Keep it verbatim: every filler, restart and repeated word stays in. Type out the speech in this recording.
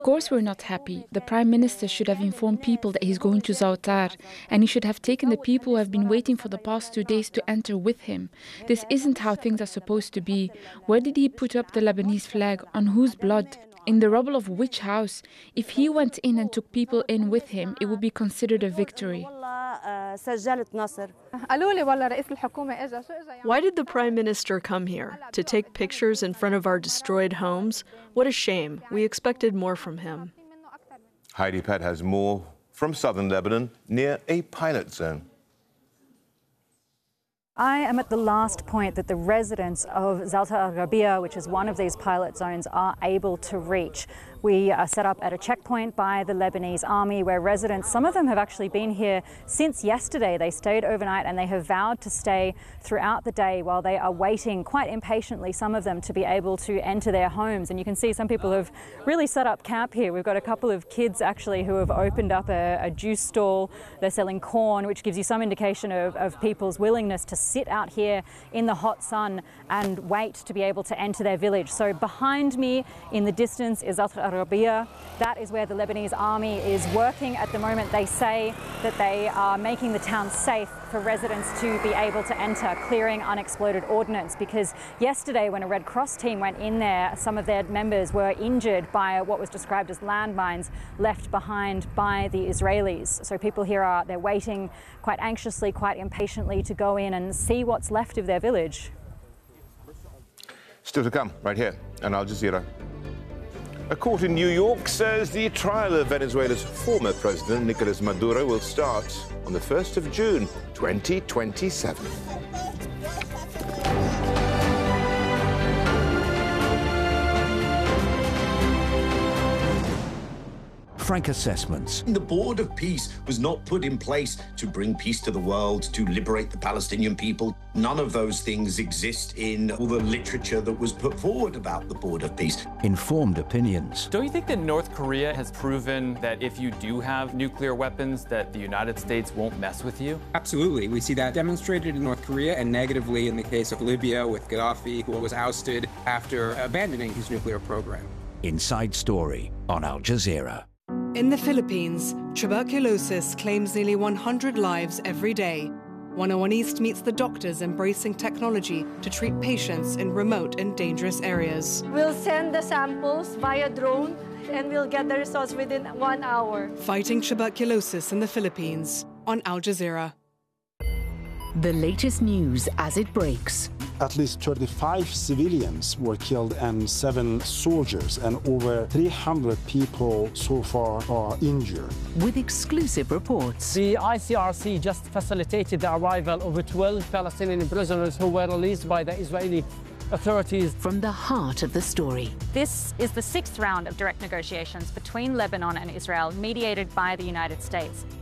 Of course we're not happy. The Prime Minister should have informed people that he's going to Zautar, and he should have taken the people who have been waiting for the past two days to enter with him. This isn't how things are supposed to be. Where did he put up the Lebanese flag? On whose blood? In the rubble of which house? If he went in and took people in with him, it would be considered a victory. Why did the Prime Minister come here? To take pictures in front of our destroyed homes? What a shame. We expected more from him. Heidi Pett has more from southern Lebanon near a pilot zone. I am at the last point that the residents of Zalta al-Rabia, which is one of these pilot zones, are able to reach. We are set up at a checkpoint by the Lebanese army where residents, some of them have actually been here since yesterday. They stayed overnight and they have vowed to stay throughout the day while they are waiting quite impatiently, some of them, to be able to enter their homes. And you can see some people have really set up camp here. We've got a couple of kids actually who have opened up a, a juice stall. They're selling corn, which gives you some indication of, of people's willingness to sit out here in the hot sun and wait to be able to enter their village. So behind me in the distance is Zalta al-Rabia. That is where the Lebanese army is working at the moment. They say that they are making the town safe for residents to be able to enter, clearing unexploded ordnance, because yesterday when a Red Cross team went in there, some of their members were injured by what was described as landmines left behind by the Israelis. So people here are, they're waiting quite anxiously, quite impatiently to go in and see what's left of their village. Still to come, right here on Al Jazeera. A court in New York says the trial of Venezuela's former president, Nicolas Maduro, will start on the first of June, twenty twenty-seven. Frank assessments. The Board of Peace was not put in place to bring peace to the world, to liberate the Palestinian people. None of those things exist in all the literature that was put forward about the Board of Peace. Informed opinions. Don't you think that North Korea has proven that if you do have nuclear weapons, that the United States won't mess with you? Absolutely. We see that demonstrated in North Korea and negatively in the case of Libya with Gaddafi, who was ousted after abandoning his nuclear program. Inside Story on Al Jazeera. In the Philippines, tuberculosis claims nearly one hundred lives every day. one oh one East meets the doctors embracing technology to treat patients in remote and dangerous areas. We'll send the samples via drone and we'll get the results within one hour. Fighting tuberculosis in the Philippines on Al Jazeera. The latest news as it breaks. At least thirty-five civilians were killed and seven soldiers, and over three hundred people so far are injured. With exclusive reports. The I C R C just facilitated the arrival of twelve Palestinian prisoners who were released by the Israeli authorities. From the heart of the story. This is the sixth round of direct negotiations between Lebanon and Israel, mediated by the United States.